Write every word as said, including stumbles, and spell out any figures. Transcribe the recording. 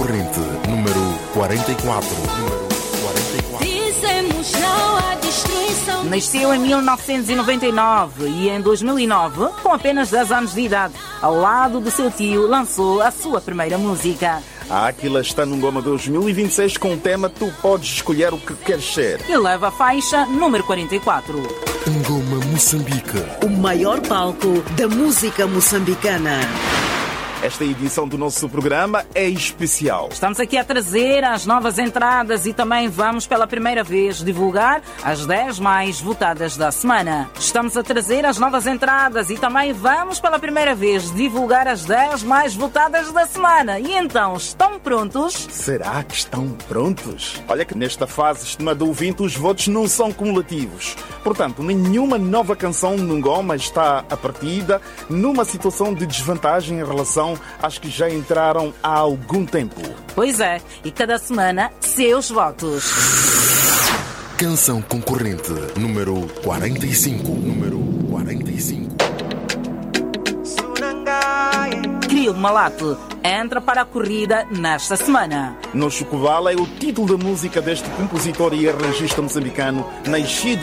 concorrente número quarenta e quatro. Número quarenta e quatro. Dizemos não à destruição. Nasceu em mil novecentos e noventa e nove e em dois mil e nove, com apenas dez anos de idade, ao lado do seu tio, lançou a sua primeira música. A Áquila está no Ngoma dois mil e vinte e seis com o tema Tu Podes Escolher o que Queres Ser. E leva a faixa número quarenta e quatro. Ngoma Moçambique. O maior palco da música moçambicana. Esta edição do nosso programa é especial. Estamos aqui a trazer as novas entradas e também vamos pela primeira vez divulgar as dez mais votadas da semana. Estamos a trazer as novas entradas e também vamos pela primeira vez divulgar as dez mais votadas da semana. E então, estão prontos? Será que estão prontos? Olha que nesta fase, estimado ouvinte, os votos não são cumulativos. Portanto, nenhuma nova canção no Ngoma está a partida numa situação de desvantagem em relação às que já entraram há algum tempo. Pois é, e cada semana, seus votos. Canção concorrente número quarenta e cinco. Número quarenta e cinco. Criolo Malato entra para a corrida nesta semana. No Chocovala é o título da música deste compositor e arranjista moçambicano, nascido